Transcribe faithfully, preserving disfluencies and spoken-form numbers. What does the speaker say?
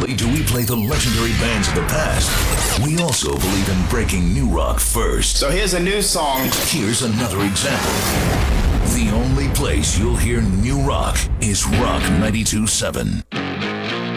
only do we play the legendary bands of the past, we also believe in breaking new rock first. So here's a new song. Here's another example. The only place you'll hear new rock is Rock ninety-two point seven.